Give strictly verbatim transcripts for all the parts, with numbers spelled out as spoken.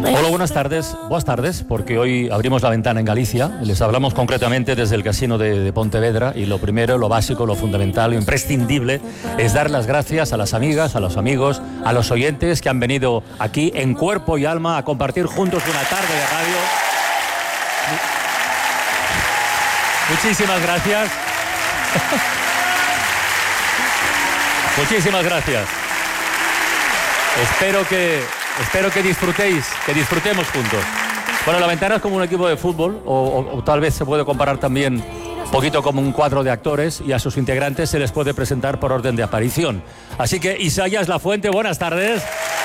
Hola, buenas tardes. Buenas tardes, porque hoy abrimos la ventana en Galicia. Les hablamos concretamente desde el Casino de, de Pontevedra y lo primero, lo básico, lo fundamental, lo imprescindible es dar las gracias a las amigas, a los amigos, a los oyentes que han venido aquí en cuerpo y alma a compartir juntos una tarde de radio. Muchísimas gracias. Muchísimas gracias. Espero que, espero que disfrutéis, que disfrutemos juntos. Bueno, la ventana es como un equipo de fútbol, o, o, o tal vez se puede comparar también un poquito como un cuadro de actores, y a sus integrantes se les puede presentar por orden de aparición. Así que, Isaías Lafuente, buenas tardes.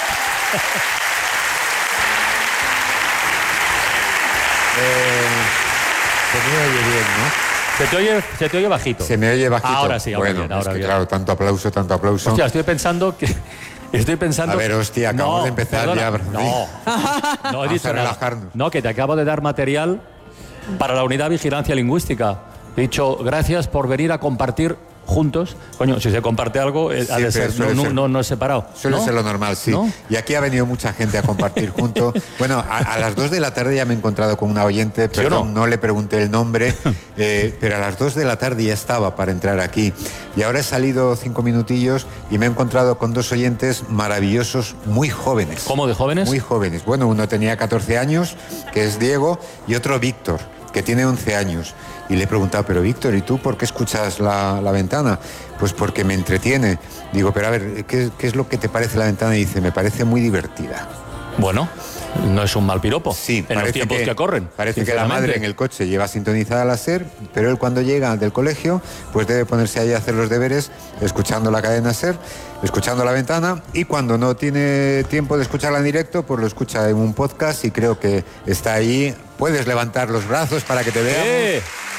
eh, se me oye bien, ¿no? Se te oye, se te oye bajito. Se me oye bajito. Ahora sí, ahora bueno, bien, ahora es que bien. Claro, tanto aplauso, tanto aplauso. Hostia, estoy pensando que... Estoy pensando... A ver, hostia, acabamos no, de empezar perdona, ya. No, no he dicho nada. Relajarnos. No, que te acabo de dar material para la unidad de vigilancia lingüística. He dicho, gracias por venir a compartir juntos. Coño, si se comparte algo, eh, ha de ser, no, no, no, no es separado. Suele ¿no? ser lo normal, sí. ¿No? Y aquí ha venido mucha gente a compartir juntos. Bueno, a, a las dos de la tarde ya me he encontrado con una oyente, ¿Sí perdón, no? no le pregunté el nombre, eh, pero a las dos de la tarde ya estaba para entrar aquí. Y ahora he salido cinco minutillos y me he encontrado con dos oyentes maravillosos, muy jóvenes. ¿Cómo de jóvenes? Muy jóvenes. Bueno, uno tenía catorce años, que es Diego, y otro Víctor, que tiene once años. Y le he preguntado, pero Víctor, ¿y tú por qué escuchas la, la ventana? Pues porque me entretiene. Digo, pero a ver, ¿qué, ¿qué es lo que te parece la ventana? Y dice, me parece muy divertida. Bueno, no es un mal piropo. Sí, en los tiempos que, que corren. Parece que la madre en el coche lleva sintonizada la SER, pero él cuando llega del colegio, pues debe ponerse ahí a hacer los deberes, escuchando la cadena SER, escuchando la ventana, y cuando no tiene tiempo de escucharla en directo, pues lo escucha en un podcast y creo que está ahí. Puedes levantar los brazos para que te veamos. ¡Eh!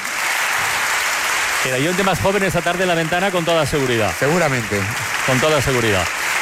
El oyente más joven esta tarde en la ventana, con toda seguridad. Seguramente. Con toda seguridad.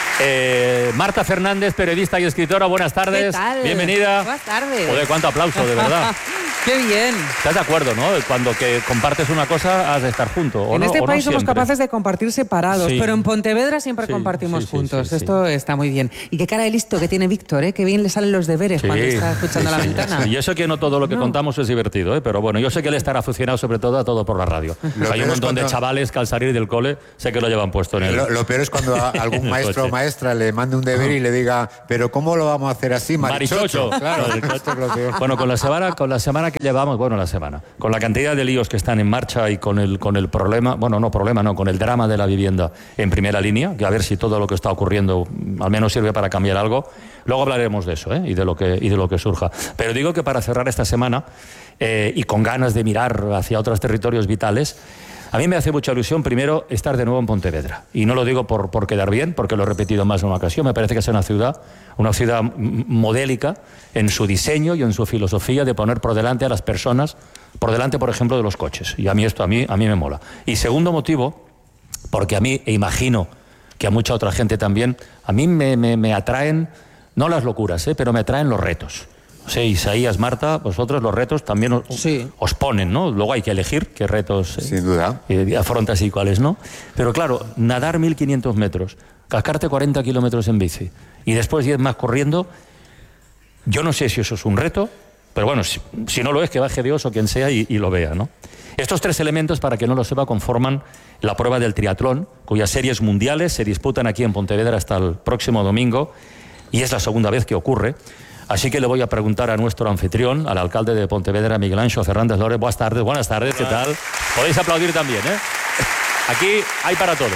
Eh, Marta Fernández, periodista y escritora, buenas tardes. ¿Qué tal? Bienvenida. Buenas tardes. Joder, cuánto aplauso, de verdad. ¡Qué bien! ¿Estás de acuerdo, no? Cuando que compartes una cosa has de estar junto, ¿o en no? este ¿O país no somos siempre? capaces de compartir separados, Sí. pero en Pontevedra siempre Sí, compartimos sí, sí, juntos. sí, sí. Esto está muy bien. Y qué cara de listo que tiene Víctor, ¿eh? Qué bien le salen los deberes Sí. cuando está escuchando Sí, la sí, ventana. sí. Y eso que no todo lo que No. contamos es divertido, ¿eh? Pero bueno, yo sé que él estará aficionado sobre todo a todo por la radio. Lo Hay peor un es montón de cuando- chavales que al salir del cole sé que lo llevan puesto en él. Lo, lo peor es cuando a algún maestro o maestra le mande un deber y le diga, pero ¿cómo lo vamos a hacer así, marichocho? Marichocho. Claro, esto es lo peor. Bueno, con la semana, con la semana que llevamos, bueno, la semana, con la cantidad de líos que están en marcha y con el, con el problema, bueno, no problema, no, con el drama de la vivienda en primera línea, que a ver si todo lo que está ocurriendo al menos sirve para cambiar algo. Luego hablaremos de eso, ¿eh? y de lo que y de lo que surja. Pero digo que para cerrar esta semana eh, y con ganas de mirar hacia otros territorios vitales, a mí me hace mucha ilusión, primero, estar de nuevo en Pontevedra. Y no lo digo por, por quedar bien, porque lo he repetido más de una ocasión. Me parece que es una ciudad, una ciudad m- modélica en su diseño y en su filosofía de poner por delante a las personas, por delante, por ejemplo, de los coches. Y a mí esto a mí, a mí me mola. Y segundo motivo, porque a mí, e imagino que a mucha otra gente también, a mí me, me, me atraen, no las locuras, ¿eh? pero me atraen los retos. O sea, Isaías, Marta, vosotros los retos también os, Sí. os ponen, ¿no? Luego hay que elegir qué retos eh, Sin duda. eh, afrontas y cuáles no. Pero claro, nadar mil quinientos metros, cascarte cuarenta kilómetros en bici y después diez más corriendo, yo no sé si eso es un reto, pero bueno, si, si no lo es, que baje Dios o quien sea y, y lo vea, ¿no? Estos tres elementos, para que no lo sepa, conforman la prueba del triatlón, cuyas series mundiales se disputan aquí en Pontevedra hasta el próximo domingo, y es la segunda vez que ocurre. Así que le voy a preguntar a nuestro anfitrión, al alcalde de Pontevedra, Miguel Anxo Fernández Lore. Buenas tardes, buenas tardes, ¿qué tal? Podéis aplaudir también, ¿eh? Aquí hay para todos.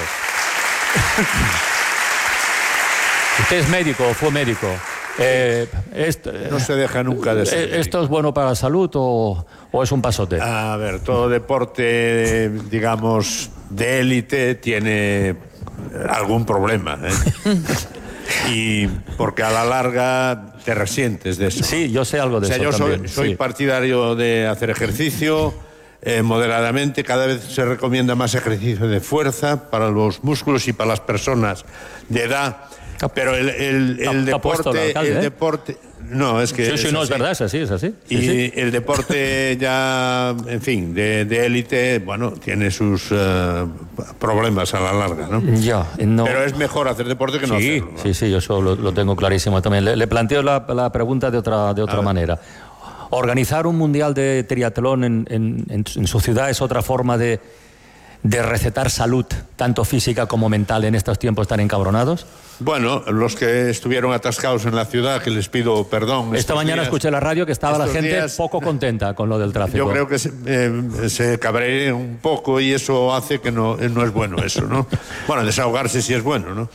Usted es médico o fue médico. Eh, esto, No se deja nunca de ser. eh, ¿Esto es bueno para la salud o, o es un pasote? A ver, todo deporte, digamos, de élite tiene algún problema, ¿eh? Y porque a la larga te resientes de eso. Sí, yo sé algo de O sea, eso yo soy, también. soy sí. partidario de hacer ejercicio eh, moderadamente. Cada vez se recomienda más ejercicio de fuerza para los músculos y para las personas de edad. Pero el, el, el Te ha puesto el deporte, alcalde, el ¿eh? deporte, No, es que... Sí, sí, es no, así. es verdad, es así, es así. Sí, Y sí. el deporte ya, en fin, de, de élite, bueno, tiene sus uh, problemas a la larga, ¿no? Ya, no. Pero es mejor hacer deporte que no Sí, hacerlo, ¿no? sí, sí, yo eso lo, lo tengo clarísimo también. Le, le planteo la, la pregunta de otra, de otra manera. ¿Organizar un mundial de triatlón en, en, en, en su ciudad es otra forma de, de recetar salud, tanto física como mental, en estos tiempos tan encabronados? Bueno, los que estuvieron atascados en la ciudad, que les pido perdón. Esta mañana días, escuché en la radio que estaba la gente días, poco contenta con lo del tráfico. Yo creo que se, eh, se cabree un poco y eso hace que no, no es bueno eso, ¿no? Bueno, desahogarse sí es bueno, ¿no?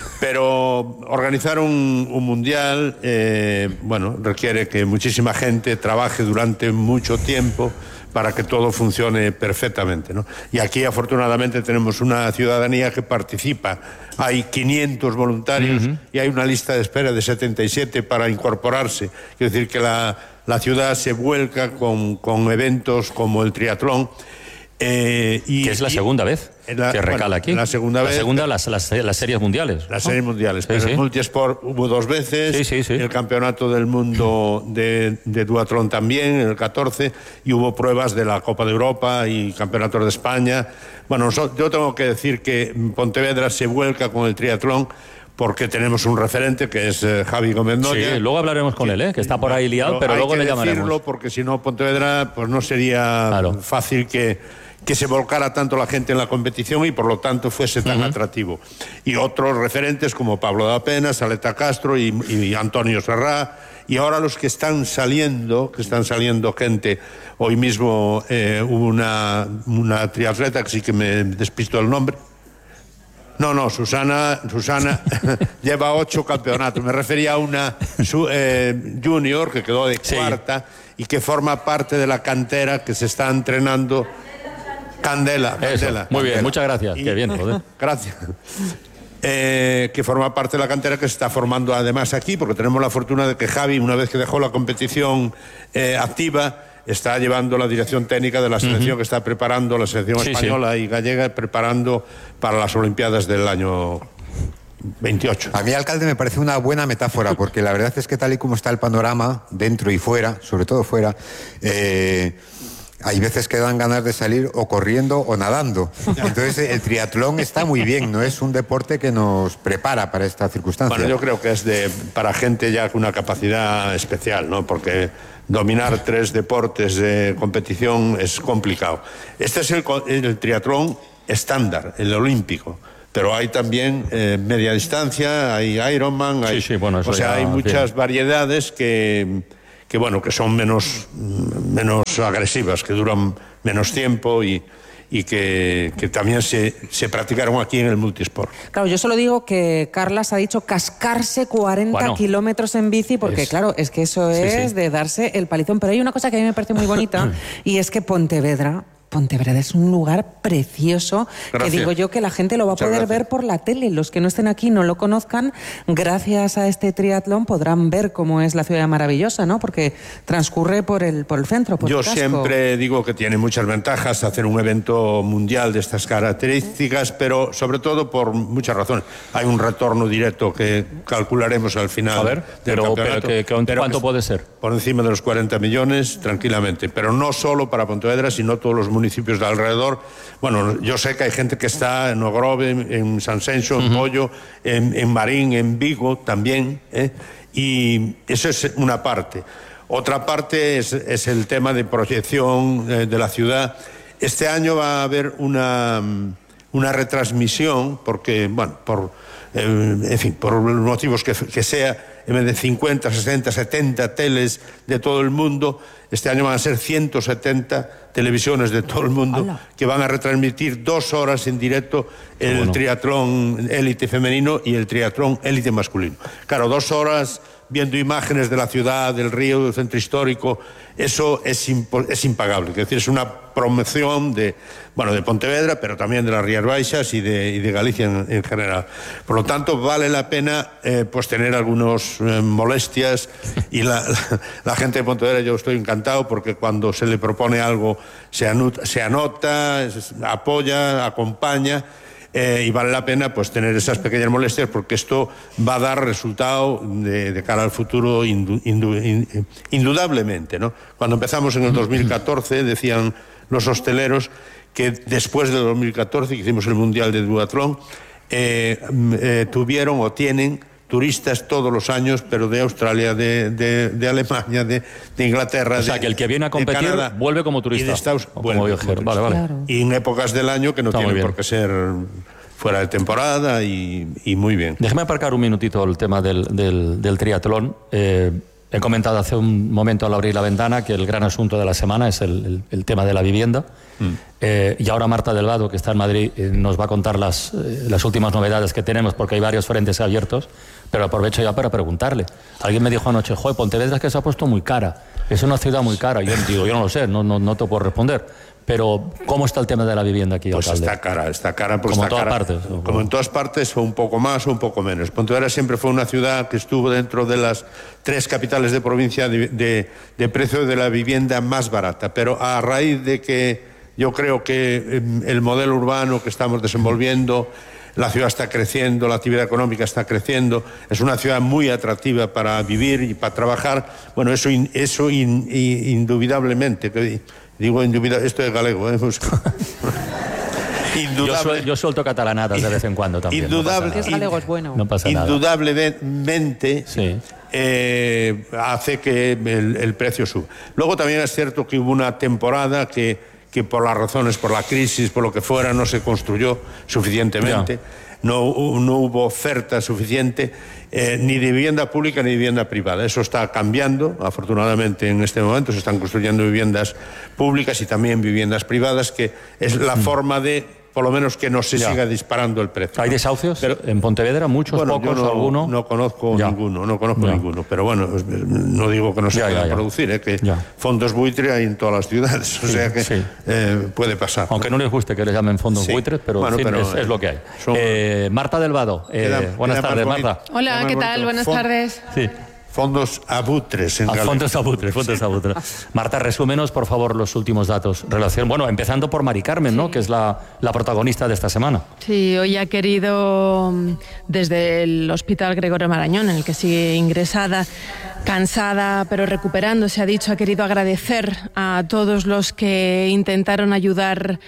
Pero organizar un, un mundial, eh, bueno, requiere que muchísima gente trabaje durante mucho tiempo para que todo funcione perfectamente, ¿no? Y aquí afortunadamente tenemos una ciudadanía que participa. Hay quinientos voluntarios uh-huh. y hay una lista de espera de setenta y siete para incorporarse. Quiere decir que la, la ciudad se vuelca con, con eventos como el triatlón. Eh, y, que es la y, segunda vez la, que recala bueno, aquí. La segunda vez. La segunda, las, las, las series mundiales. Las series mundiales. Sí, pero sí. El Multisport hubo dos veces. Sí, sí, sí. El Campeonato del Mundo de, de duatlón también, en el catorce. Y hubo pruebas de la Copa de Europa y Campeonatos de España. Bueno, yo tengo que decir que Pontevedra se vuelca con el triatlón porque tenemos un referente que es eh, Javi Gómez Noya. Sí, luego hablaremos con que, él, ¿eh? que está por ahí liado, pero, pero luego le llamaremos. Hay que decirlo porque si no Pontevedra pues no sería claro. fácil que... que se volcara tanto la gente en la competición y por lo tanto fuese tan uh-huh. atractivo. Y otros referentes como Pablo da Pena, Saleta Castro y, y Antonio Serrá, y ahora los que están saliendo, que están saliendo gente, hoy mismo eh, hubo una, una triatleta que sí que me despisto el nombre. No, no, Susana, Susana lleva ocho campeonatos. Me refería a una su, eh, junior que quedó de cuarta sí. y que forma parte de la cantera que se está entrenando. Candela, Candela. Eso, muy bien, Candela. muchas gracias. Y, Qué bien, joder. Gracias. Eh, que forma parte de la cantera que se está formando además aquí, porque tenemos la fortuna de que Javi, una vez que dejó la competición eh, activa, está llevando la dirección técnica de la selección uh-huh. que está preparando, la selección sí, española sí. y gallega, preparando para las Olimpiadas del año veintiocho. A mí, alcalde, me parece una buena metáfora, porque la verdad es que tal y como está el panorama, dentro y fuera, sobre todo fuera, eh, hay veces que dan ganas de salir o corriendo o nadando. Entonces el triatlón está muy bien, no es un deporte que nos prepara para esta circunstancia. Bueno, yo creo que es de para gente ya con una capacidad especial, ¿no? Porque dominar tres deportes de competición es complicado. Este es el, el triatlón estándar, el olímpico. Pero hay también eh, media distancia, hay Ironman, hay, sí, sí, bueno, eso o sea, ya, hay muchas sí. variedades que... que bueno, que son menos, menos agresivas, que duran menos tiempo y, y que, que también se, se practicaron aquí en el Multisport. Claro, yo solo digo que Carlas ha dicho cascarse cuarenta bueno, kilómetros en bici, porque es, claro, es que eso es sí, sí. de darse el palizón. Pero hay una cosa que a mí me parece muy bonita y es que Pontevedra... Pontevedra es un lugar precioso. Gracias. Que digo yo que la gente lo va a Muchas poder gracias. ver por la tele. Los que no estén aquí no lo conozcan, gracias a este triatlón podrán ver cómo es la ciudad maravillosa, ¿no? Porque transcurre por el, por el centro, por Yo el casco. siempre digo que tiene muchas ventajas hacer un evento mundial de estas características, pero sobre todo por muchas razones. Hay un retorno directo que calcularemos al final a ver, del pero, campeonato. Pero, que, que, pero ¿cuánto que puede ser? Por encima de los cuarenta millones, tranquilamente. Pero no solo para Pontevedra, sino todos los municipios de alrededor. Bueno, yo sé que hay gente que está en Ogrove, en San Senso, en uh-huh. Pollo, en, en Marín, en Vigo también, ¿eh? Y eso es una parte. Otra parte es, es el tema de proyección eh, de la ciudad. Este año va a haber una, una retransmisión, porque, bueno, por, eh, en fin, por los motivos que, que sea, en vez de cincuenta, sesenta, setenta teles de todo el mundo, este año van a ser ciento setenta televisiones de todo el mundo Hola. que van a retransmitir dos horas en directo el bueno. triatlón élite femenino y el triatlón élite masculino. Claro, dos horas viendo imágenes de la ciudad, del río, del centro histórico, eso es, impo- es impagable. Es decir, es una promoción de, bueno, de Pontevedra, pero también de las Rías Baixas y de, y de Galicia en, en general. Por lo tanto, vale la pena eh, pues tener algunas eh, molestias y la, la, la gente de Pontevedra, yo estoy encantado porque cuando se le propone algo se anota, se anota es, apoya, acompaña. Eh, y vale la pena pues tener esas pequeñas molestias porque esto va a dar resultado de, de cara al futuro indu, indu, indudablemente, ¿no? Cuando empezamos en el dos mil catorce decían los hosteleros que después del dos mil catorce, que hicimos el Mundial de Duatlón, eh, eh, tuvieron o tienen turistas todos los años, pero de Australia, de, de, de Alemania, de, de Inglaterra. O sea, de, que el que viene a competir Canadá, vuelve como turista. Y de Estados, o vuelve como viajero. como Vale, vale. Claro. Y en épocas del año que no Está tienen por qué ser fuera de temporada y, y muy bien. Déjeme aparcar un minutito el tema del, del, del triatlón. Eh, he comentado hace un momento al abrir la ventana que el gran asunto de la semana es el, el, el tema de la vivienda. Mm. Eh, y ahora Marta Delgado, que está en Madrid, eh, nos va a contar las, eh, las últimas novedades que tenemos, porque hay varios frentes abiertos, pero aprovecho ya para preguntarle. Alguien me dijo anoche, joder, Pontevedra es que se ha puesto muy cara, es una ciudad muy cara. Yo digo, yo no lo sé, no, no, no te puedo responder. Pero, ¿cómo está el tema de la vivienda aquí, pues alcalde? Está cara, está cara. Pues como está en todas cara. partes. ¿O? Como en todas partes, o un poco más o un poco menos. Pontevedra siempre fue una ciudad que estuvo dentro de las tres capitales de provincia de, de, de precio de la vivienda más barata. Pero a raíz de que yo creo que el modelo urbano que estamos desenvolviendo, la ciudad está creciendo, la actividad económica está creciendo, es una ciudad muy atractiva para vivir y para trabajar. Bueno, eso, eso in, in, indubidablemente, que digo indubidable, esto es galego, ¿eh? Indudable, yo, suel, yo suelto catalanadas de vez en cuando también. Indudable, no es galego, es bueno. No pasa nada. Indudablemente sí. eh, hace que el, el precio suba. Luego también es cierto que hubo una temporada que, que por las razones, por la crisis, por lo que fuera, no se construyó suficientemente. No, no hubo oferta suficiente eh, ni de vivienda pública ni de vivienda privada. Eso está cambiando, afortunadamente en este momento se están construyendo viviendas públicas y también viviendas privadas, que es la mm. forma de, por lo menos, que no se ya. siga disparando el precio. ¿Hay desahucios pero, en Pontevedra? ¿Muchos, bueno, pocos, yo no, alguno? No conozco ya. ninguno, no conozco ya. ninguno. Pero bueno, no digo que no se pueda producir, ¿eh? Que ya. fondos buitre hay en todas las ciudades, o sí, sea que sí. eh, puede pasar. Aunque no les guste que les llamen fondos sí. buitres, pero, bueno, en fin, pero es, es lo que hay. Son... Eh, Marta Delgado, eh, queda, buenas queda tardes, Marta. Hola, ¿qué tal? Buenas Fond... tardes. Sí. Fondos abutres. En ah, fondos abutres, fondos abutres. Marta, resúmenos, por favor, los últimos datos. Relación, bueno, empezando por Mari Carmen, ¿no? Sí. Que es la, la protagonista de esta semana. Sí, hoy ha querido, desde el Hospital Gregorio Marañón, en el que sigue ingresada, cansada, pero recuperándose, ha dicho, ha querido agradecer a todos los que intentaron ayudar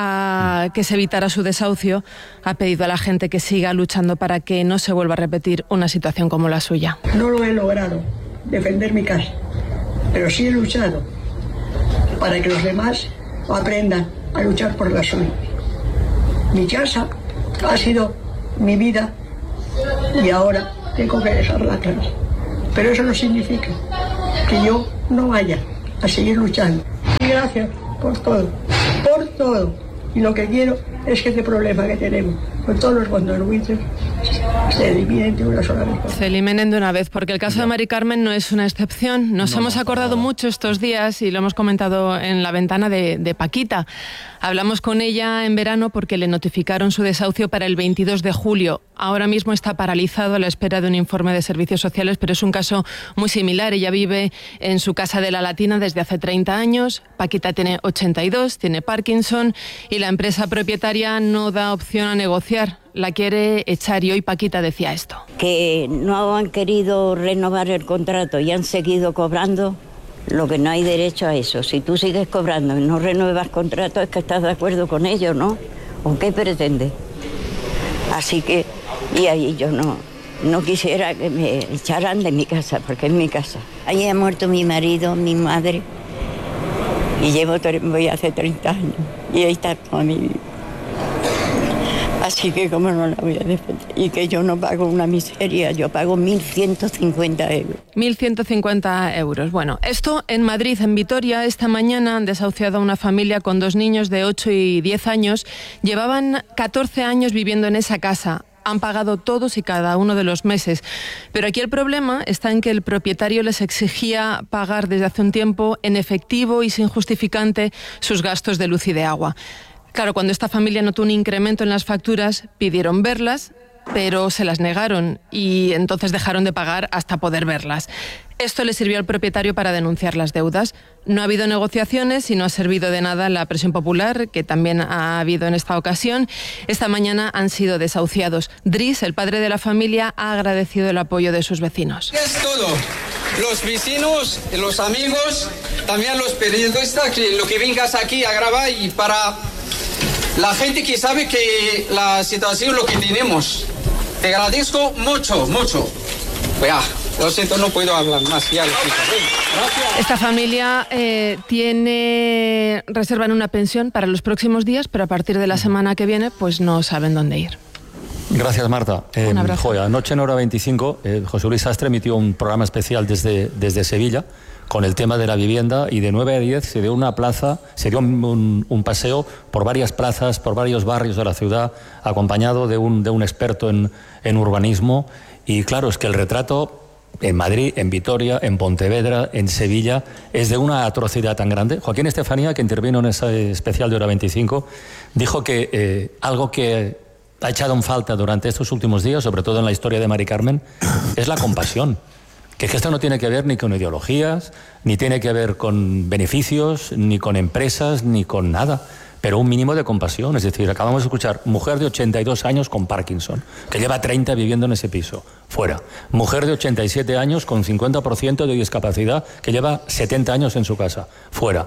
a que se evitara su desahucio. Ha pedido a la gente que siga luchando para que no se vuelva a repetir una situación como la suya. No lo he logrado, defender mi casa, pero sí he luchado para que los demás aprendan a luchar por la suya. Mi casa ha sido mi vida y ahora tengo que dejarla atrás. Pero eso no significa que yo no vaya a seguir luchando. Y gracias por todo, por todo. Y lo que quiero es que este problema que tenemos con todos los fondos buitres se eliminen de una sola vez. Se eliminen de una vez, porque el caso de Mari Carmen no es una excepción. Nos no, hemos acordado no. mucho estos días, y lo hemos comentado en la ventana, de, de Paquita. Hablamos con ella en verano porque le notificaron su desahucio para el veintidós de julio. Ahora mismo está paralizado a la espera de un informe de servicios sociales, pero es un caso muy similar. Ella vive en su casa de La Latina desde hace treinta años. Paquita tiene ochenta y dos, tiene Parkinson, y la empresa propietaria no da opción a negociar. La quiere echar, y hoy Paquita decía esto. Que no han querido renovar el contrato y han seguido cobrando, lo que no hay derecho a eso. Si tú sigues cobrando y no renuevas contrato, es que estás de acuerdo con ellos, ¿no? ¿O qué pretendes? Así que, y ahí yo no, no quisiera que me echaran de mi casa, porque es mi casa. Ahí ha muerto mi marido, mi madre, y llevo, voy hace treinta años, y ahí está toda mi vida. Así que cómo no la voy a defender. Y que yo no pago una miseria, yo pago mil ciento cincuenta euros. mil ciento cincuenta euros. Bueno, esto en Madrid, en Vitoria, esta mañana han desahuciado a una familia con dos niños de ocho y diez años. Llevaban catorce años viviendo en esa casa. Han pagado todos y cada uno de los meses. Pero aquí el problema está en que el propietario les exigía pagar desde hace un tiempo en efectivo y sin justificante sus gastos de luz y de agua. Claro, cuando esta familia notó un incremento en las facturas, pidieron verlas, pero se las negaron y entonces dejaron de pagar hasta poder verlas. Esto le sirvió al propietario para denunciar las deudas. No ha habido negociaciones y no ha servido de nada la presión popular, que también ha habido en esta ocasión. Esta mañana han sido desahuciados. Dries, el padre de la familia, ha agradecido el apoyo de sus vecinos. Es todo. Los vecinos, los amigos, también los periodistas, que lo que vengas aquí a grabar, y para la gente que sabe que la situación, lo que tenemos. Te agradezco mucho, mucho. Ya, lo siento, no puedo hablar más. Ya lo siento. Gracias. Esta familia eh, tiene reservan una pensión para los próximos días, pero a partir de la semana que viene, pues no saben dónde ir. Gracias, Marta. Eh, Un abrazo. Joya, anoche en Hora veinticinco, eh, José Luis Sastre emitió un programa especial desde, desde Sevilla con el tema de la vivienda, y de nueve a diez se dio una plaza, se dio un, un, un paseo por varias plazas, por varios barrios de la ciudad, acompañado de un, de un experto en, en urbanismo. Y claro, es que el retrato en Madrid, en Vitoria, en Pontevedra, en Sevilla, es de una atrocidad tan grande. Joaquín Estefanía, que intervino en ese especial de Hora veinticinco, dijo que eh, algo que ha echado en falta durante estos últimos días, sobre todo en la historia de Mari Carmen, es la compasión. Que, es que esto no tiene que ver ni con ideologías, ni tiene que ver con beneficios, ni con empresas, ni con nada, pero un mínimo de compasión. Es decir, acabamos de escuchar mujer de ochenta y dos años con Parkinson, que lleva treinta viviendo en ese piso, fuera. Mujer de ochenta y siete años con cincuenta por ciento de discapacidad, que lleva setenta años en su casa, fuera.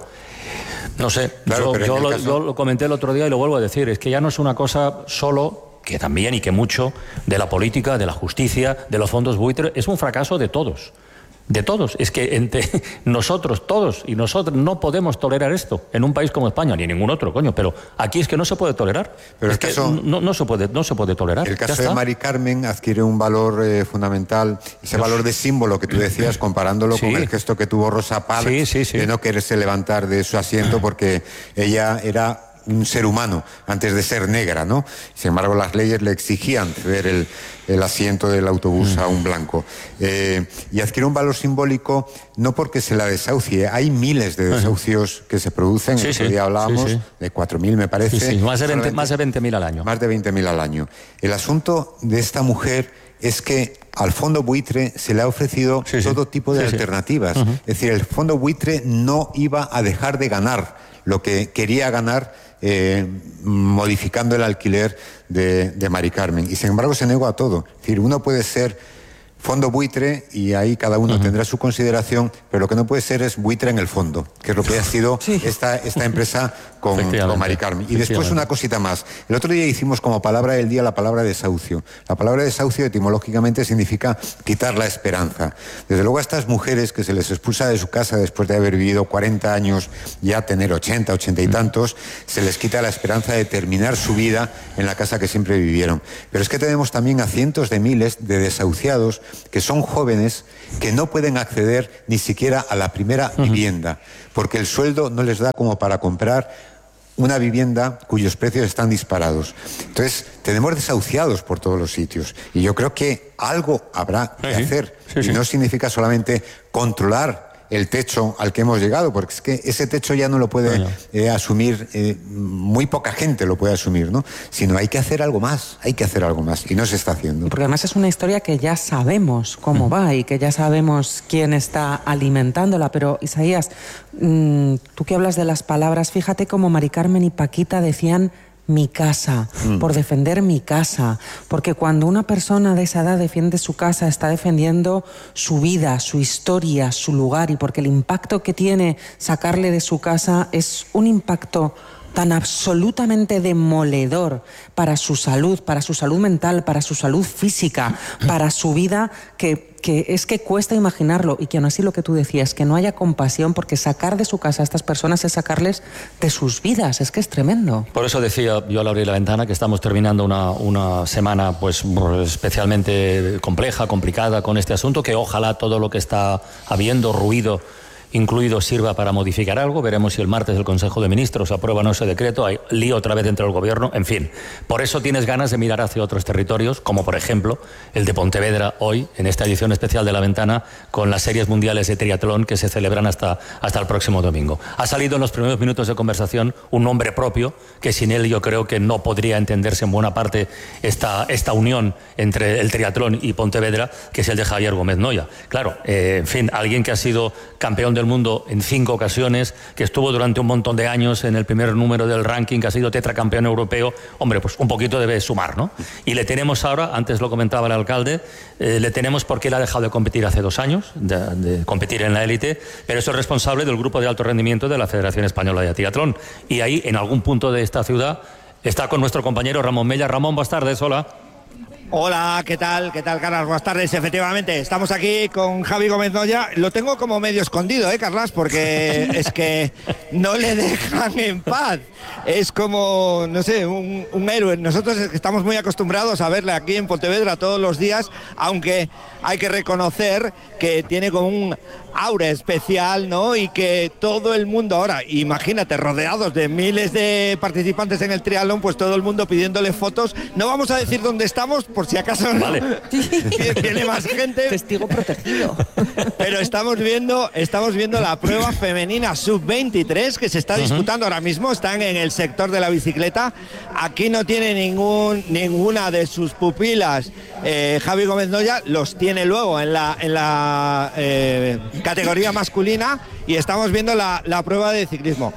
No sé, claro, yo, yo, lo, caso... yo lo comenté el otro día y lo vuelvo a decir, es que ya no es una cosa solo, que también y que mucho, de la política, de la justicia, de los fondos buitre, es un fracaso de todos. De todos. Es que entre nosotros, todos y nosotros, no podemos tolerar esto en un país como España, ni en ningún otro, coño, pero aquí es que no se puede tolerar. Pero es el caso, que no, no, se puede, no se puede tolerar. El caso de Mari Carmen adquiere un valor eh, fundamental, ese valor de símbolo que tú decías, comparándolo sí. con el gesto que tuvo Rosa Parks, sí, sí, sí. de no quererse levantar de su asiento porque ella era un ser humano antes de ser negra, ¿no? Sin embargo, las leyes le exigían ceder el, el asiento del autobús a un blanco. Eh, y adquiere un valor simbólico no porque se la desahucie. Hay miles de desahucios que se producen. Sí, el otro sí, día hablábamos sí, sí. de cuatro mil, me parece. Sí, sí. Más de veinte mil al año. Más de veinte mil al año. El asunto de esta mujer es que al fondo buitre se le ha ofrecido sí, todo sí. tipo de sí, alternativas. Sí. Uh-huh. Es decir, el fondo buitre no iba a dejar de ganar lo que quería ganar Eh, modificando el alquiler de, de Mari Carmen, y sin embargo se negó a todo. Es decir, uno puede ser fondo buitre y ahí cada uno uh-huh. tendrá su consideración, pero lo que no puede ser es buitre en el fondo, que es lo que ha sido sí. esta, esta empresa con, con Mari Carmen. Y después una cosita más. El otro día hicimos como palabra del día la palabra desahucio. La palabra desahucio etimológicamente significa quitar la esperanza. Desde luego a estas mujeres que se les expulsa de su casa después de haber vivido cuarenta años, ya tener ochenta, ochenta y tantos, se les quita la esperanza de terminar su vida en la casa que siempre vivieron. Pero es que tenemos también a cientos de miles de desahuciados que son jóvenes que no pueden acceder ni siquiera a la primera uh-huh. vivienda, porque el sueldo no les da como para comprar una vivienda cuyos precios están disparados. Entonces, tenemos desahuciados por todos los sitios, y yo creo que algo habrá que sí, hacer, sí, sí. y no significa solamente controlar el techo al que hemos llegado, porque es que ese techo ya no lo puede eh, asumir, eh, muy poca gente lo puede asumir, ¿no? Sino hay que hacer algo más, hay que hacer algo más, y no se está haciendo. Porque además es una historia que ya sabemos cómo va y que ya sabemos quién está alimentándola, pero Isaías, mmm, tú que hablas de las palabras, fíjate cómo Mari Carmen y Paquita decían mi casa, mm. por defender mi casa, porque cuando una persona de esa edad defiende su casa, está defendiendo su vida, su historia, su lugar, y porque el impacto que tiene sacarle de su casa es un impacto tan absolutamente demoledor para su salud, para su salud mental, para su salud física, para su vida, que, que es que cuesta imaginarlo, y que aún así lo que tú decías, que no haya compasión, porque sacar de su casa a estas personas es sacarles de sus vidas, es que es tremendo. Por eso decía yo al abrir la ventana que estamos terminando una, una semana pues especialmente compleja, complicada con este asunto, que ojalá todo lo que está habiendo ruido incluido, sirva para modificar algo. Veremos si el martes el Consejo de Ministros aprueba no ese decreto. Hay lío otra vez dentro del Gobierno. En fin, por eso tienes ganas de mirar hacia otros territorios, como por ejemplo el de Pontevedra hoy, en esta edición especial de La Ventana, con las series mundiales de triatlón que se celebran hasta, hasta el próximo domingo. Ha salido en los primeros minutos de conversación un nombre propio, que sin él yo creo que no podría entenderse en buena parte esta, esta unión entre el triatlón y Pontevedra, que es el de Javier Gómez Noya. Claro, eh, en fin, alguien que ha sido campeón del mundo en cinco ocasiones, que estuvo durante un montón de años en el primer número del ranking, que ha sido tetracampeón europeo, hombre, pues un poquito debe sumar, ¿no? Y le tenemos ahora, antes lo comentaba el alcalde, eh, le tenemos porque él ha dejado de competir hace dos años, de, de competir en la élite, pero es el responsable del grupo de alto rendimiento de la Federación Española de Triatlón. Y ahí, en algún punto de esta ciudad, está con nuestro compañero Ramón Mella. Ramón, buenas tardes, hola. Hola, ¿qué tal? ¿Qué tal, Carlas? Buenas tardes. Efectivamente, estamos aquí con Javi Gómez Noya. Lo tengo como medio escondido, ¿eh, Carlas? Porque es que no le dejan en paz. Es como, no sé, un, un héroe. Nosotros estamos muy acostumbrados a verle aquí en Pontevedra todos los días, aunque hay que reconocer que tiene como un aura especial, ¿no? Y que todo el mundo ahora, imagínate, rodeados de miles de participantes en el triatlón, pues todo el mundo pidiéndole fotos. No vamos a decir dónde estamos, por si acaso no vale. Tiene más gente. Testigo protegido. Pero estamos viendo, estamos viendo la prueba femenina sub veintitrés que se está disputando uh-huh. ahora mismo. Están en el sector de la bicicleta. Aquí no tiene ningún, ninguna de sus pupilas eh, Javi Gómez Noya. Los tiene luego en la, en la eh, categoría masculina. Y estamos viendo la, la prueba de ciclismo.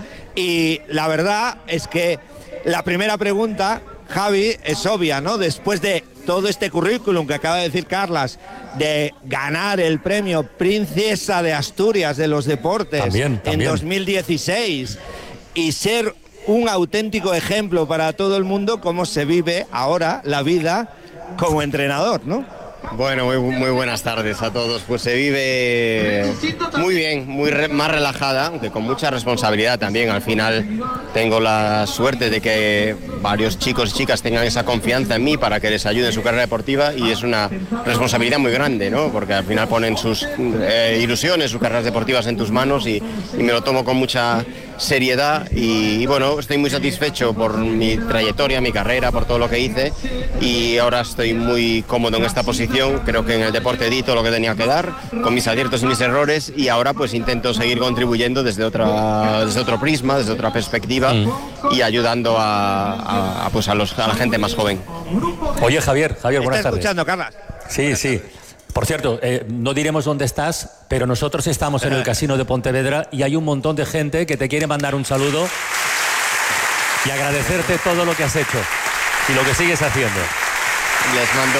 Y la verdad es que la primera pregunta, Javi, es obvia, ¿no? Después de todo este currículum que acaba de decir Carlas, de ganar el premio Princesa de Asturias de los Deportes también, también. en dos mil dieciséis y ser un auténtico ejemplo para todo el mundo cómo se vive ahora la vida como entrenador, ¿no? Bueno, muy, muy buenas tardes a todos. Pues se vive muy bien, muy re, más relajada, aunque con mucha responsabilidad también. Al final tengo la suerte de que varios chicos y chicas tengan esa confianza en mí para que les ayude en su carrera deportiva, y es una responsabilidad muy grande, ¿no? Porque al final ponen sus eh, ilusiones, sus carreras deportivas en tus manos, y, y me lo tomo con mucha seriedad y, y bueno, estoy muy satisfecho por mi trayectoria, mi carrera, por todo lo que hice, y ahora estoy muy cómodo en esta posición. Creo que en el deporte di todo lo que tenía que dar, con mis aciertos y mis errores, y ahora pues intento seguir contribuyendo desde otra, desde otro prisma, desde otra perspectiva, mm. y ayudando a, a, a, pues a, los, a la gente más joven. Oye, Javier, Javier, buenas tardes. ¿Estás escuchando, Carlas? Sí, sí. Por cierto, eh, no diremos dónde estás, pero nosotros estamos en el Casino de Pontevedra y hay un montón de gente que te quiere mandar un saludo y agradecerte todo lo que has hecho y lo que sigues haciendo. Les mando,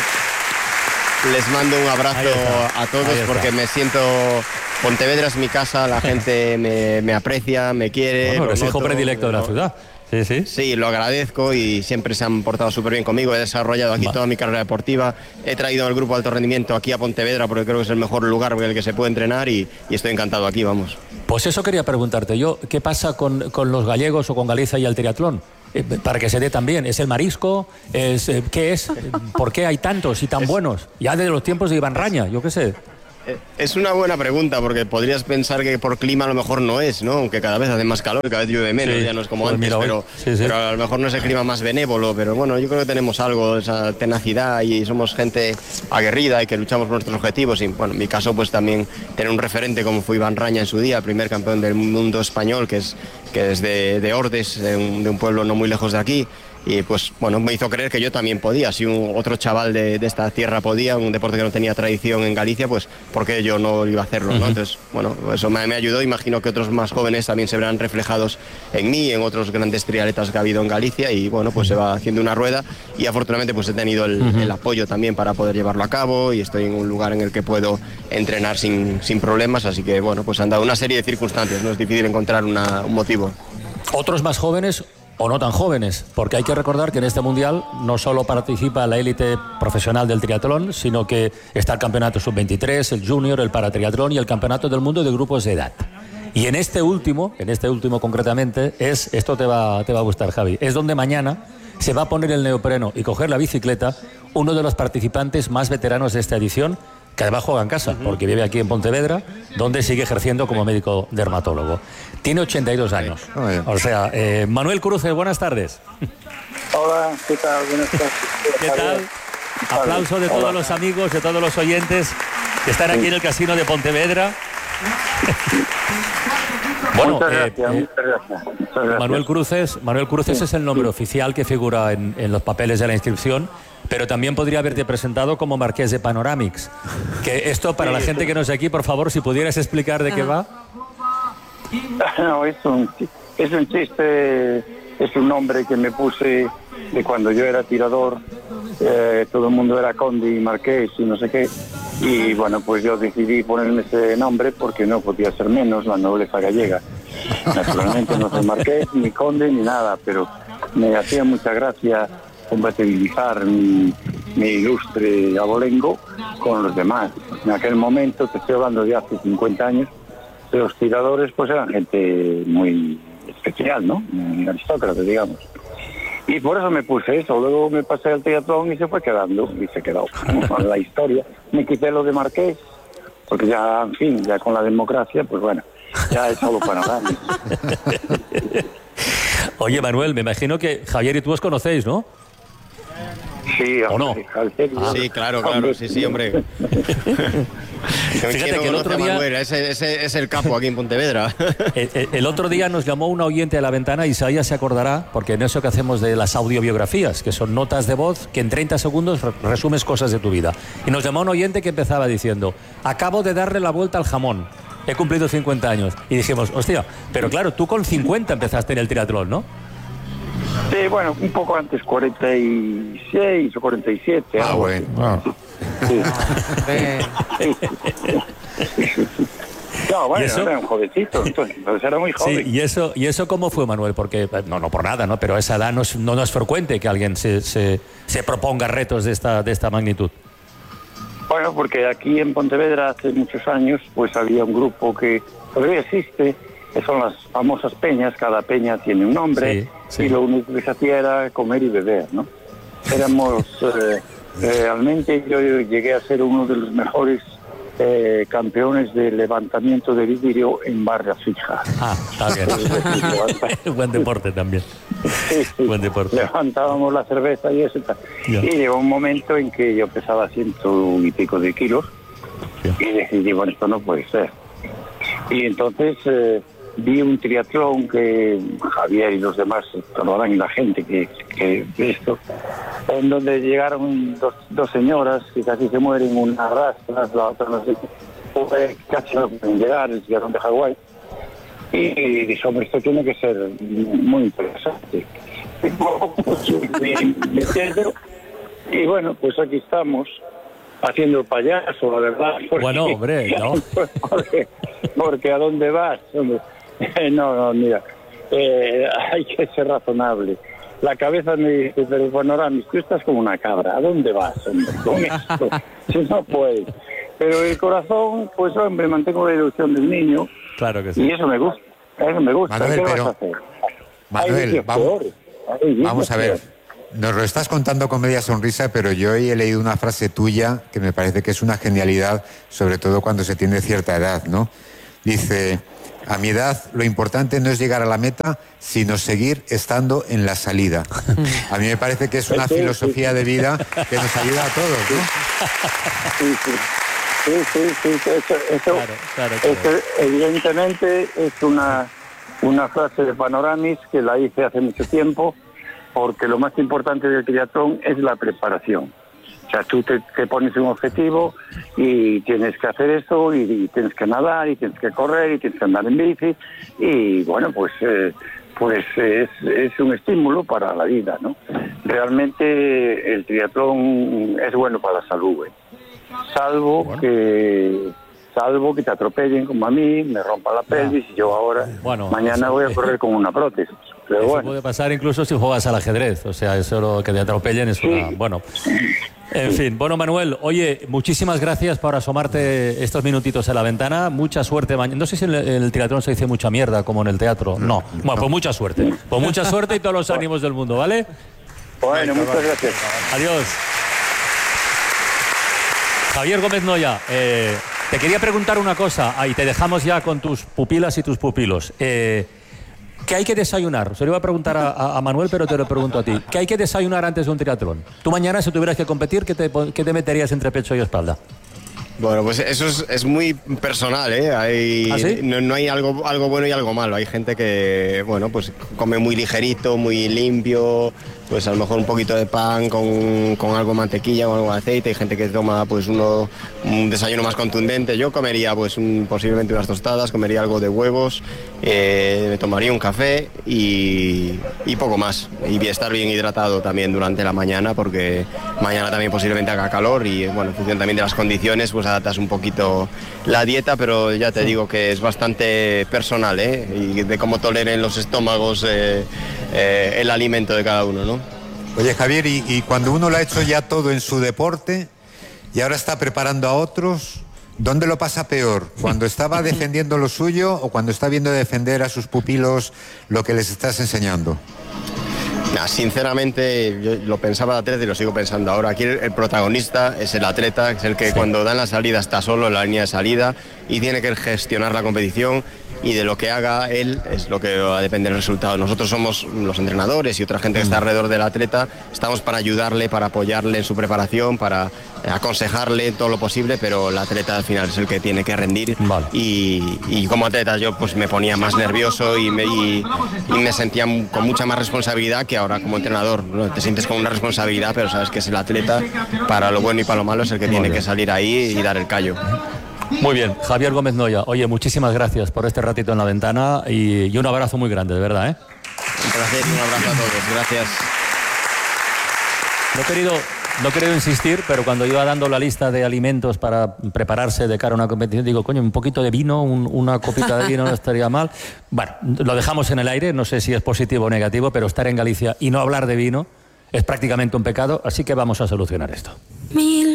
les mando un abrazo a todos porque me siento... Pontevedra es mi casa, la gente me, me aprecia, me quiere. Bueno, eres hijo predilecto de la ciudad. Sí, sí. Sí, lo agradezco y siempre se han portado súper bien conmigo. He desarrollado aquí Va. toda mi carrera deportiva. He traído el grupo de alto rendimiento aquí a Pontevedra porque creo que es el mejor lugar en el que se puede entrenar y, y estoy encantado aquí, vamos. Pues eso quería preguntarte yo. ¿Qué pasa con, con los gallegos o con Galicia y el triatlón? Eh, para que se dé también. ¿Es el marisco? ¿Es, eh, ¿Qué es? ¿Por qué hay tantos y tan es... buenos? Ya desde los tiempos de Iván Raña, yo qué sé. Es una buena pregunta porque podrías pensar que por clima a lo mejor no es, ¿no? Aunque cada vez hace más calor, cada vez llueve menos, sí, ya no es como pues antes, pero, sí, sí. pero a lo mejor no es el clima más benévolo, pero bueno, yo creo que tenemos algo, esa tenacidad y somos gente aguerrida y que luchamos por nuestros objetivos y bueno, en mi caso pues también tener un referente como fue Iván Raña en su día, primer campeón del mundo español, que es, que es de, de Ordes, de un, de un pueblo no muy lejos de aquí. Y pues bueno, me hizo creer que yo también podía. Si un otro chaval de, de esta tierra podía, un deporte que no tenía tradición en Galicia, pues ¿por qué yo no iba a hacerlo? ¿no? Uh-huh. Entonces, bueno, eso me, me ayudó. Imagino que otros más jóvenes también se verán reflejados en mí, en otros grandes triatletas que ha habido en Galicia. Y bueno, pues se va haciendo una rueda. Y afortunadamente pues he tenido el, uh-huh. el apoyo también para poder llevarlo a cabo. Y estoy en un lugar en el que puedo entrenar sin, sin problemas. Así que bueno, pues han dado una serie de circunstancias. No es difícil encontrar una, un motivo. ¿Otros más jóvenes o no tan jóvenes? Porque hay que recordar que en este mundial no solo participa la élite profesional del triatlón, sino que está el campeonato sub veintitrés, el junior, el paratriatlón y el campeonato del mundo de grupos de edad. Y en este último, en este último concretamente, es, esto te va, te va a gustar, Javi, es donde mañana se va a poner el neopreno y coger la bicicleta uno de los participantes más veteranos de esta edición, que además juega en casa, porque vive aquí en Pontevedra, donde sigue ejerciendo como médico dermatólogo. Tiene ochenta y dos años. O sea, eh, Manuel Cruces, buenas tardes. Hola, ¿qué tal? Buenas tardes. ¿Qué tal? Aplauso de todos Hola. los amigos, de todos los oyentes que están aquí en el Casino de Pontevedra. Bueno, muchas eh, gracias, eh, muchas gracias, muchas gracias. Manuel Cruces, Manuel Cruces sí, es el nombre sí. oficial que figura en, en los papeles de la inscripción, pero también podría haberte presentado como Marqués de Panoramix. Que esto, para sí, la gente sí. que no es aquí, por favor, si pudieras explicar de qué va. No, es un, es un chiste, es un nombre que me puse de cuando yo era tirador. Eh, todo el mundo era conde y marqués y no sé qué. Y bueno, pues yo decidí ponerme ese nombre porque no podía ser menos la nobleza gallega. Naturalmente no soy marqués, ni conde, ni nada, pero me hacía mucha gracia compatibilizar mi, mi ilustre abolengo con los demás. En aquel momento, te estoy hablando de hace cincuenta años, los tiradores pues eran gente muy especial, ¿no? Muy aristócrata, digamos. Y por eso me puse eso. Luego me pasé al triatlón y se fue quedando, y se quedó con la historia. Me quité lo de marqués, porque ya, en fin, ya con la democracia, pues bueno, ya es solo panorámico. Oye, Manuel, me imagino que Javier y tú os conocéis, ¿no? Sí, ¿o no? Javier, ah, sí, claro, claro, sí, sí, hombre. Fíjate que el otro día... Manuel, ese, ese es el capo aquí en Pontevedra. El, el, el otro día nos llamó un oyente a la ventana, Isaías se acordará, porque en eso que hacemos de las audiobiografías, que son notas de voz que en treinta segundos resumes cosas de tu vida. Y nos llamó un oyente que empezaba diciendo, acabo de darle la vuelta al jamón, he cumplido cincuenta años. Y dijimos, hostia, pero claro, tú con cincuenta empezaste en el triatlón, ¿no? Sí, bueno, un poco antes, cuarenta y seis o cuarenta y siete. Ah, bueno. Ah. Sí. No, bueno, ¿Y eso? era un jovencito, entonces, entonces era muy joven. Sí, ¿y eso, ¿y eso cómo fue, Manuel? Porque, no, no por nada, ¿no? Pero a esa edad no es, no, no es frecuente que alguien se, se, se proponga retos de esta, de esta magnitud. Bueno, porque aquí en Pontevedra hace muchos años, pues había un grupo que todavía existe, que son las famosas peñas. Cada peña tiene un nombre, sí, sí. Y lo único que se hacía era comer y beber, ¿no? Éramos, eh, realmente yo llegué a ser uno de los mejores eh, campeones de levantamiento de vidrio en barra fija. Ah, está bien. Buen deporte también. Sí, sí. Buen deporte. Levantábamos la cerveza y eso. Yeah. Y llegó un momento en que yo pesaba ciento y pico de kilos, yeah. Y decidí, bueno, esto no puede ser. Y entonces eh, vi un triatlón que Javier y los demás tomaban, y la gente que, que esto, en donde llegaron dos, dos señoras que casi se mueren, una arrastra, la otra no sé qué, casi no pueden llegar, llegaron de Hawái. Y dije, hombre, esto tiene que ser muy interesante. Y bueno, pues aquí estamos, haciendo el payaso, la verdad. Porque, bueno, hombre, ¿no? Porque, porque ¿a dónde vas? No, no, mira, eh, hay que ser razonable. La cabeza me dice, pero Panoramix, tú estás como una cabra, ¿a dónde vas, hombre, con esto? Si no puedes. Pero el corazón, pues hombre, mantengo la ilusión del niño. Claro que sí. Y eso me gusta, eso me gusta. Manuel, ¿Qué pero, vas a hacer? Manuel, vamos, vamos a ver. Nos lo estás contando con media sonrisa, pero yo hoy he leído una frase tuya que me parece que es una genialidad, sobre todo cuando se tiene cierta edad, ¿no? Dice, a mi edad lo importante no es llegar a la meta, sino seguir estando en la salida. A mí me parece que es una sí, filosofía sí, sí. de vida que nos ayuda a todos, ¿no? Sí, sí. Sí, sí, sí, eso, eso, claro, claro, claro. Eso, evidentemente es una, una frase de Panoramix que la hice hace mucho tiempo, porque lo más importante del triatlón es la preparación. O sea, tú te, te pones un objetivo y tienes que hacer eso, y, y tienes que nadar, y tienes que correr, y tienes que andar en bici, y bueno, pues, eh, pues es, es un estímulo para la vida, ¿no? Realmente el triatlón es bueno para la salud, ¿eh? Salvo bueno. que salvo que te atropellen como a mí, me rompa la pelvis y yo ahora bueno, mañana voy a correr con una prótesis. Pero eso bueno. puede pasar incluso si juegas al ajedrez, o sea, eso lo que te atropellen es sí. una... Bueno, en sí. fin. Bueno, Manuel, oye, muchísimas gracias por asomarte estos minutitos a la ventana, mucha suerte mañana. No sé si en el, en el triatlón se dice mucha mierda como en el teatro, no. Bueno, pues mucha suerte, pues mucha suerte y todos los ánimos del mundo, ¿vale? Bueno, muchas gracias. Adiós. Javier Gómez Noya, eh, te quería preguntar una cosa, y te dejamos ya con tus pupilas y tus pupilos. Eh, ¿Qué hay que desayunar? Se lo iba a preguntar a, a Manuel, pero te lo pregunto a ti. ¿Qué hay que desayunar antes de un triatlón? Tú mañana, si tuvieras que competir, ¿qué te, qué te meterías entre pecho y espalda? Bueno, pues eso es, es muy personal, ¿eh? Hay, ¿Ah, sí? no, no hay algo, algo bueno y algo malo. Hay gente que, bueno, pues come muy ligerito, muy limpio, pues a lo mejor un poquito de pan con, con algo de mantequilla, con algo de aceite. Hay gente que toma pues uno, un desayuno más contundente. Yo comería pues un, posiblemente unas tostadas, comería algo de huevos, eh, me tomaría un café y, y poco más. Y estar bien hidratado también durante la mañana, porque mañana también posiblemente haga calor y, bueno, en función también de las condiciones, pues adaptas un poquito la dieta, pero ya te digo que es bastante personal, ¿eh? Y de cómo toleren los estómagos eh, eh, el alimento de cada uno, ¿no? Oye, Javier, y, y cuando uno lo ha hecho ya todo en su deporte y ahora está preparando a otros, ¿dónde lo pasa peor? ¿Cuando estaba defendiendo lo suyo o cuando está viendo defender a sus pupilos lo que les estás enseñando? Nah, sinceramente, yo lo pensaba de atleta y lo sigo pensando ahora. Aquí el, el protagonista es el atleta, es el que sí. Cuando dan la salida está solo en la línea de salida y tiene que gestionar la competición, y de lo que haga él es lo que va a depender del resultado. Nosotros somos los entrenadores y otra gente que está alrededor del atleta, estamos para ayudarle, para apoyarle en su preparación, para aconsejarle todo lo posible, pero el atleta al final es el que tiene que rendir. Vale. y, y como atleta yo pues me ponía más nervioso y me, y, y me sentía con mucha más responsabilidad que ahora como entrenador, ¿no? Te sientes con una responsabilidad, pero sabes que es el atleta, para lo bueno y para lo malo es el que tiene que salir ahí y dar el callo. Muy bien, Javier Gómez Noya, oye, muchísimas gracias por este ratito en la ventana y, y un abrazo muy grande, de verdad, ¿eh? Un placer y un abrazo a todos, gracias. No he querido, no he querido insistir, pero cuando iba dando la lista de alimentos para prepararse de cara a una competición, digo, coño, un poquito de vino, un, una copita de vino no estaría mal. Bueno, lo dejamos en el aire, no sé si es positivo o negativo, pero estar en Galicia y no hablar de vino es prácticamente un pecado, así que vamos a solucionar esto. Mil